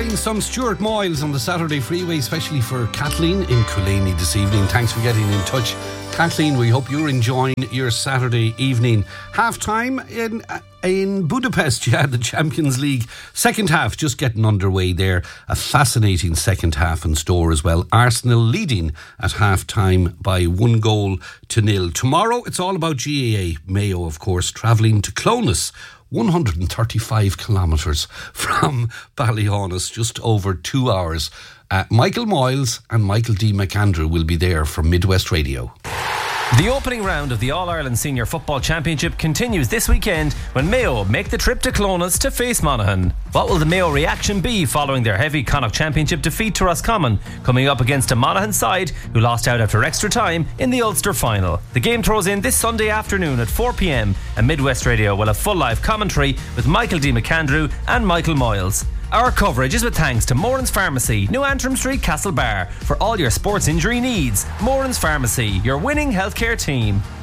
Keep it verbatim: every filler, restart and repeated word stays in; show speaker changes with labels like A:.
A: playing some Stuart Moyles on the Saturday Freeway, especially for Kathleen in Cooleeney this evening. Thanks for getting in touch, Kathleen. We hope you're enjoying your Saturday evening. Half time in in Budapest, you had the Champions League second half just getting underway there. A fascinating second half in store as well. Arsenal leading at half time by one goal to nil. Tomorrow it's all about G A A. Mayo, of course, travelling to Clones, one hundred thirty-five kilometres from Ballyhaunis, just over two hours. Uh, Michael Moyles and Michael D. McAndrew will be there from Midwest Radio.
B: The opening round of the All-Ireland Senior Football Championship continues this weekend when Mayo make the trip to Clones to face Monaghan. What will the Mayo reaction be following their heavy Connacht Championship defeat to Roscommon, coming up against a Monaghan side who lost out after extra time in the Ulster final? The game throws in this Sunday afternoon at four p.m. and Midwest Radio will have full live commentary with Michael D. McAndrew and Michael Moyles. Our coverage is with thanks to Moran's Pharmacy, New Antrim Street, Castlebar. For all your sports injury needs, Moran's Pharmacy, your winning healthcare team.